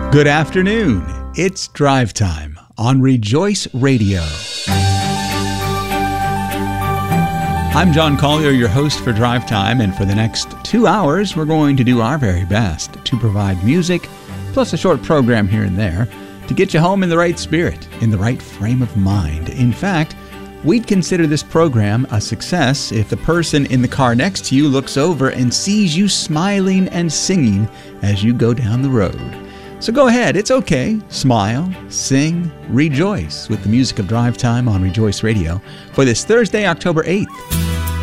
Good afternoon. It's Drive Time on Rejoice Radio. I'm John Collier, your host for Drive Time, and for the next 2 hours, we're going to do our very best to provide music, plus a short program here and there, to get you home in the right spirit, in the right frame of mind. In fact, we'd consider this program a success if the person in the car next to you looks over and sees you smiling and singing as you go down the road. So go ahead, it's okay. Smile, sing, rejoice with the music of Drive Time on Rejoice Radio for this Thursday, October 8th.